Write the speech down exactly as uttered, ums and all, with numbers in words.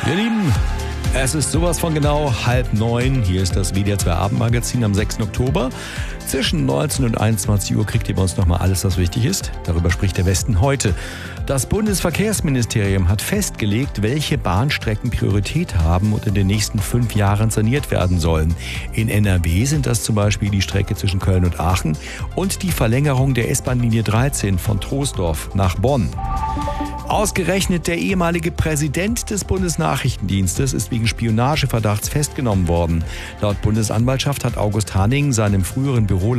Ihr Lieben, es ist sowas von genau halb neun. Hier ist das W D R zwei Abendmagazin am sechsten Oktober. Zwischen neunzehn und einundzwanzig Uhr kriegt ihr bei uns nochmal alles, was wichtig ist. Darüber spricht der Westen heute. Das Bundesverkehrsministerium hat festgelegt, welche Bahnstrecken Priorität haben und in den nächsten fünf Jahren saniert werden sollen. In N R W sind das zum Beispiel die Strecke zwischen Köln und Aachen und die Verlängerung der S-Bahn-Linie dreizehn von Troisdorf nach Bonn. Ausgerechnet der ehemalige Präsident des Bundesnachrichtendienstes ist wegen Spionageverdachts festgenommen worden. Laut Bundesanwaltschaft hat August Hanning seinem früheren Büro